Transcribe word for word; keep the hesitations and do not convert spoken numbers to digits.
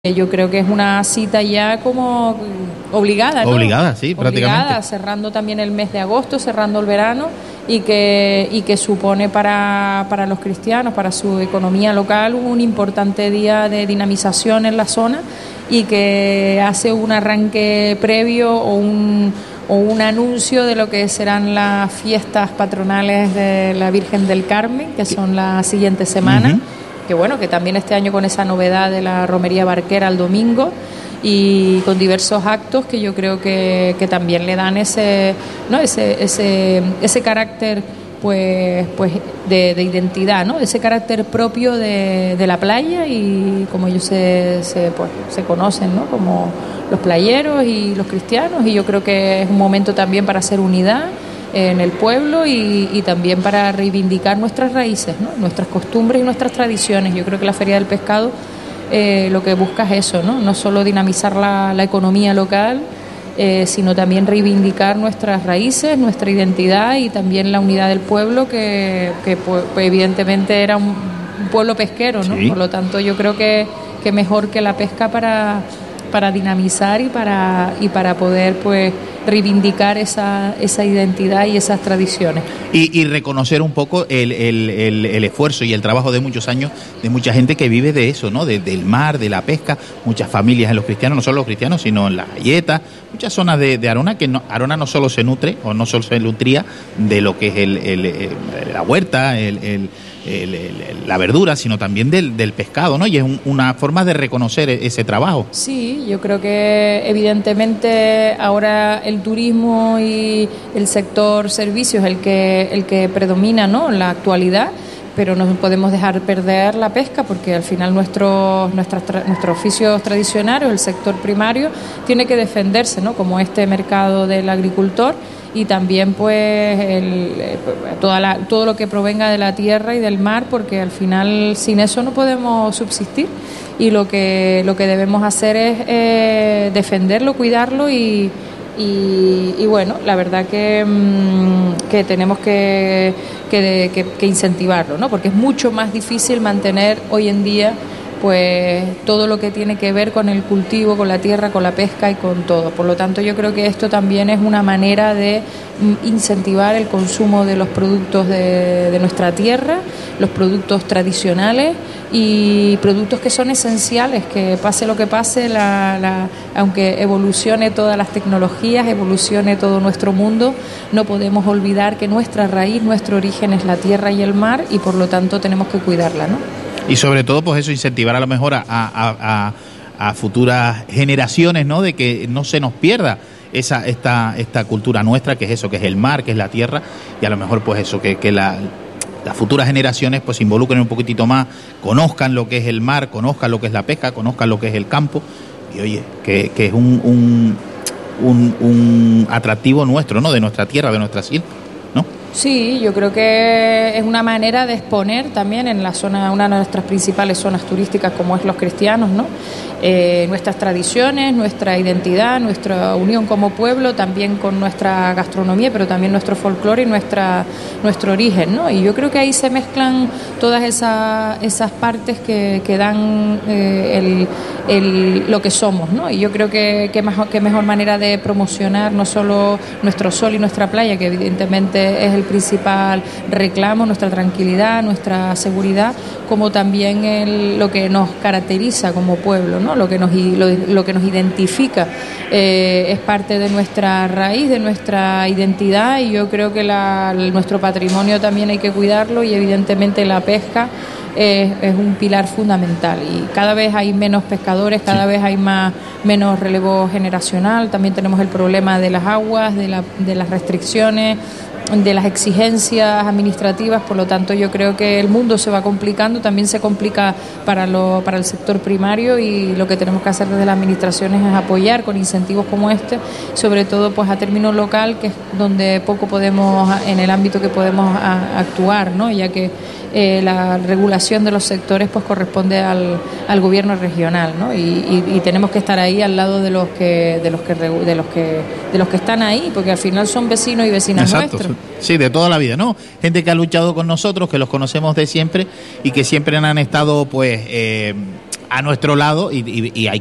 Yo creo que es una cita ya como obligada, ¿no? Obligada, sí, prácticamente. Obligada, cerrando también el mes de agosto, cerrando el verano, y que, y que supone para, para los cristianos, para su economía local, un importante día de dinamización en la zona, y que hace un arranque previo o un, o un anuncio de lo que serán las fiestas patronales de la Virgen del Carmen, que son la siguiente semana. Uh-huh. Que bueno, que también este año con esa novedad de la romería barquera el domingo y con diversos actos que yo creo que, que también le dan ese, ¿no? ese, ese, ese carácter pues, pues de, de identidad, ¿no? Ese carácter propio de, de la playa, y como ellos se, se, pues, se conocen, ¿no? Como los playeros y los cristianos, y yo creo que es un momento también para hacer unidad en el pueblo y, y también para reivindicar nuestras raíces, ¿no? Nuestras costumbres y nuestras tradiciones. Yo creo que la Feria del Pescado eh, lo que busca es eso, ¿no? No solo dinamizar la, la economía local, eh, sino también reivindicar nuestras raíces, nuestra identidad y también la unidad del pueblo, que, que pues, evidentemente era un, un pueblo pesquero, ¿no? Sí. Por lo tanto, yo creo que, que mejor que la pesca para, para dinamizar y para, y para poder pues reivindicar esa, esa identidad y esas tradiciones. Y, y reconocer un poco el, el, el, el esfuerzo y el trabajo de muchos años de mucha gente que vive de eso, ¿no? De, del mar, de la pesca, muchas familias en los cristianos, no solo los cristianos, sino en las Galletas, muchas zonas de, de Arona, que no, Arona no solo se nutre, o no solo se nutría de lo que es el, el, el, la huerta, el, el El, el, la verdura, sino también del, del pescado, ¿no? Y es un, una forma de reconocer ese trabajo. Sí, yo creo que evidentemente ahora el turismo y el sector servicios es el que, el que predomina, ¿no? En la actualidad, pero no podemos dejar perder la pesca, porque al final nuestros nuestros nuestros oficios tradicionales, el sector primario, tiene que defenderse, ¿no? Como este mercado del agricultor, y también pues el, toda la, todo lo que provenga de la tierra y del mar, porque al final sin eso no podemos subsistir, y lo que lo que debemos hacer es eh, defenderlo, cuidarlo y, y, y bueno, la verdad que, que tenemos que, que, que, que incentivarlo, ¿no? Porque es mucho más difícil mantener hoy en día pues todo lo que tiene que ver con el cultivo, con la tierra, con la pesca y con todo. Por lo tanto, yo creo que esto también es una manera de incentivar el consumo de los productos de, de nuestra tierra, los productos tradicionales y productos que son esenciales, que pase lo que pase, la, la, aunque evolucione todas las tecnologías, evolucione todo nuestro mundo, no podemos olvidar que nuestra raíz, nuestro origen es la tierra y el mar, y por lo tanto tenemos que cuidarla, ¿no? Y sobre todo, pues eso, incentivar a lo mejor a, a, a, a futuras generaciones, ¿no? De que no se nos pierda esa esta esta cultura nuestra, que es eso, que es el mar, que es la tierra, y a lo mejor pues eso, que, que la, las futuras generaciones pues se involucren un poquitito más, conozcan lo que es el mar, conozcan lo que es la pesca, conozcan lo que es el campo, y oye, que, que es un, un, un, un atractivo nuestro, ¿no? De nuestra tierra, de nuestra silva, ¿no? Sí, yo creo que es una manera de exponer también en la zona, una de nuestras principales zonas turísticas, como es Los Cristianos, ¿no? Eh, nuestras tradiciones, nuestra identidad, nuestra unión como pueblo, también con nuestra gastronomía, pero también nuestro folclore y nuestra nuestro origen, ¿no? Y yo creo que ahí se mezclan todas esas esas partes que, que dan eh, el, el, lo que somos, ¿no? Y yo creo que, que mejor, que mejor manera de promocionar no solo nuestro sol y nuestra playa, que evidentemente es el principal reclamo, nuestra tranquilidad, nuestra seguridad, como también el, lo que nos caracteriza como pueblo, ¿no? Lo que nos lo, lo que nos identifica eh, es parte de nuestra raíz, de nuestra identidad, y yo creo que la, nuestro patrimonio también hay que cuidarlo, y evidentemente la pesca es, es un pilar fundamental, y cada vez hay menos pescadores, cada sí. vez hay más menos relevo generacional. También tenemos el problema de las aguas, de, la, de las restricciones, de las exigencias administrativas. Por lo tanto, yo creo que el mundo se va complicando, también se complica para lo, para el sector primario, y lo que tenemos que hacer desde las administraciones es apoyar con incentivos como este, sobre todo pues a término local, que es donde poco podemos, en el ámbito que podemos a, actuar, ¿no? Ya que eh, la regulación de los sectores pues corresponde al, al gobierno regional, ¿no? Y, y, y tenemos que estar ahí al lado de los que de los que de los que de los que están ahí, porque al final son vecinos y vecinas Exacto, nuestros. Sí, de toda la vida, ¿no? Gente que ha luchado con nosotros, que los conocemos de siempre y que siempre han estado, pues, eh, a nuestro lado y, y, y hay